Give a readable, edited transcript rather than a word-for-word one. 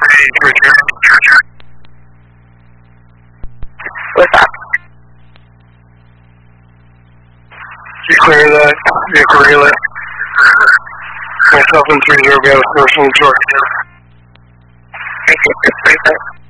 What's up? You clear that? Vehicle relay. Myself and 30 got a person in the truck. I think it's